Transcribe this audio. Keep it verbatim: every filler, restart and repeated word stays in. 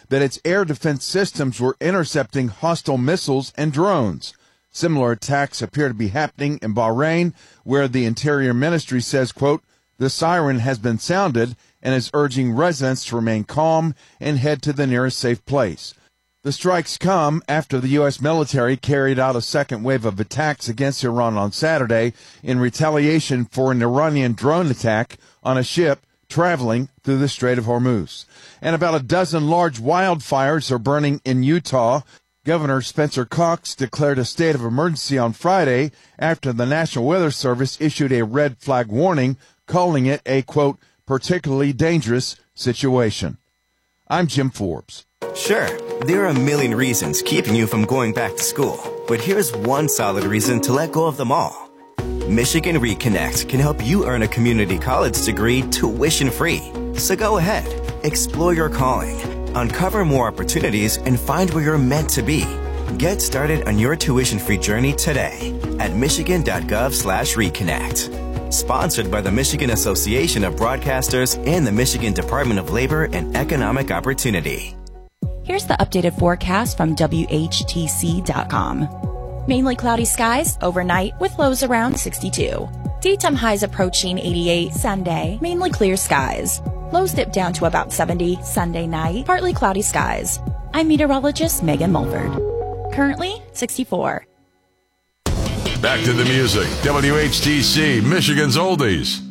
that its air defense systems were intercepting hostile missiles and drones. Similar attacks appear to be happening in Bahrain, where the Interior Ministry says, quote, the siren has been sounded and is urging residents to remain calm and head to the nearest safe place. The strikes come after the U S military carried out a second wave of attacks against Iran on Saturday in retaliation for an Iranian drone attack on a ship traveling through the Strait of Hormuz. And about a dozen large wildfires are burning in Utah. Governor Spencer Cox declared a state of emergency on Friday after the National Weather Service issued a red flag warning, calling it a, quote, particularly dangerous situation. I'm Jim Forbes. Sure, there are a million reasons keeping you from going back to school, but here's one solid reason to let go of them all. Michigan Reconnect can help you earn a community college degree tuition-free. So go ahead, explore your calling, uncover more opportunities, and find where you're meant to be. Get started on your tuition-free journey today at michigan.gov slash reconnect. Sponsored by the Michigan Association of Broadcasters and the Michigan Department of Labor and Economic Opportunity. Here's the updated forecast from W H T C dot com. Mainly cloudy skies overnight with lows around sixty-two. Daytime highs approaching eighty-eight Sunday, mainly clear skies. Lows dip down to about seventy Sunday night, partly cloudy skies. I'm meteorologist Megan Mulford. Currently sixty-four. Back to the music. W H T C, Michigan's Oldies.